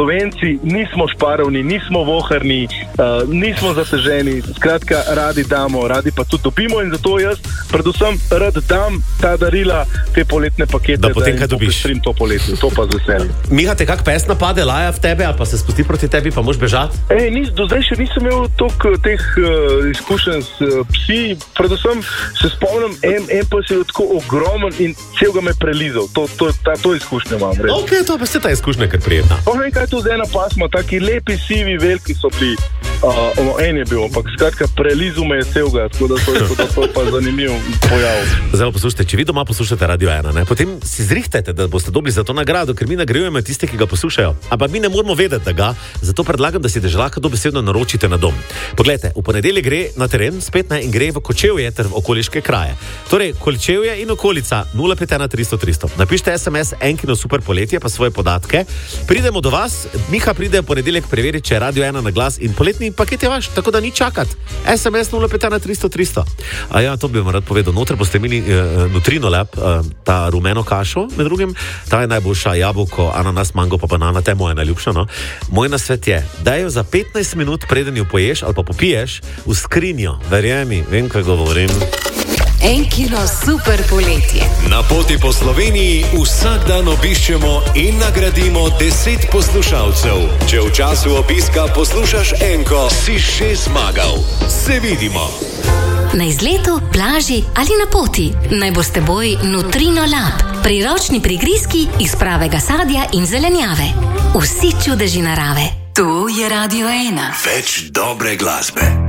Slovenci nismo šparovni, nismo voharni, nismo zateženi, skratka, radi damo, radi pa tudi dobimo in zato jaz predvsem rad dam ta darila, te poletne pakete, da potem kaj dobiš. To poletje, to pa z veseljem. Miha, te kak pes napade, laja v tebe, ali pa se spusti proti tebi, pa moš bežati? Do zdaj še nisem imel toliko teh izkušenj s psi, predvsem se spomnim, en pes je tako ogromen in cel ga me prelizal, to izkušnjo imam. Res. Ok, to pa se ta izkušnja kar prijetna. Ne vem, kaj je to za ena pasma, taki lepi, sivi, veliki so bili, en je bil, ampak skratka prelizal me je cel ga, tako da to je pa zanimiv pojav. Zdaj poslušajte, če vi doma poslušate Radio 1, ne, potem si zrihtajte, da boste dobili za to nagrado, ker mi nagrajujemo tiste, ki ga poslušajo. Ampak mi ne moramo vedeti, da ga, zato predlagam, da si deželaka dobesedno naročite na dom. Poglejte, v ponedeljek gre na teren spet in gre v Kočevje ter v okoliške kraje. Torej, Kočevje in okolica 051 300 300. Napišite SMS Enkino super poletje pa svoje podatke. Pridemo do vas, Miha pride v ponedeljek preveriti, če je Radio 1 na glas in poletni paket je vaš, tako da ni čakati. SMS 051 300 300. A ja, to bi vam rad povedal. Noter boste imeli Nutrino Lab, ta rumeno kašo, med drugim. Ta je najboljša, jabolko, ananas, mango pa banana, ta je moja najljubša, no. Moj nasvet je, da jo za 15 minut preden jo poješ ali pa popiješ v skrinjo. Verjemi, vem, kaj govorim. Enkino super poletje. Na poti po Sloveniji vsak dan obiščemo in nagradimo 10 poslušalcev. Če v času obiska poslušaš Enko, si že zmagal. Se vidimo. Na izletu, plaži ali na poti. Naj bo s teboj Nutrino Lab. Priročni prigrizki iz pravega sadja in zelenjave. Vsi čudeži narave. Tu je Radio 1. Več dobre glasbe.